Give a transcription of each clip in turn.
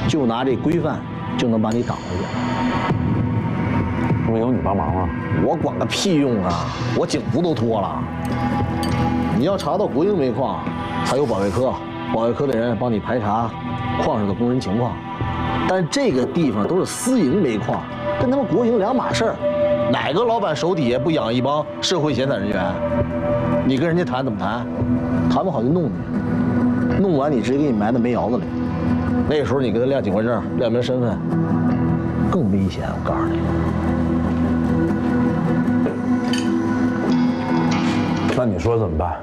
就拿这规范就能把你挡回去。 不是有你帮忙吗？ 我管个屁用啊！我警服都脱了。你要查到国营煤矿，还有保卫科，保卫科的人帮你排查矿上的工人情况。但这个地方都是私营煤矿，跟他们国营两码事儿。哪个老板手底下不养一帮社会闲散人员？你跟人家谈怎么谈？谈不好就弄你，弄完你直接给你埋到煤窑子里。那时候你给他亮警官证、亮明身份，更危险。我告诉你。 那你说怎么办？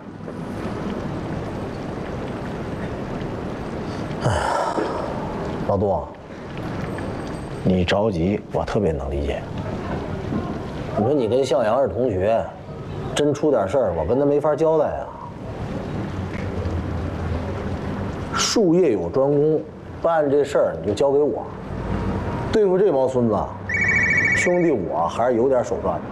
老杜，你着急，我特别能理解。你说你跟向阳是同学，真出点事儿，我跟他没法交代啊。术业有专攻，办这事儿你就交给我。对付这帮孙子，兄弟我还是有点手段的。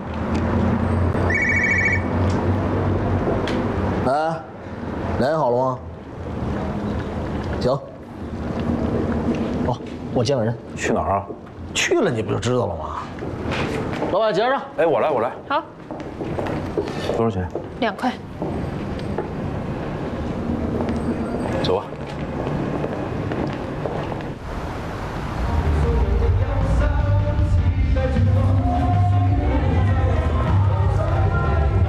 哎，联系好了吗？行。哦，我见个人。 去哪儿啊？ 去了你不就知道了吗？老板结账。 哎，我来。 好， 多少钱？ 2块。 走吧。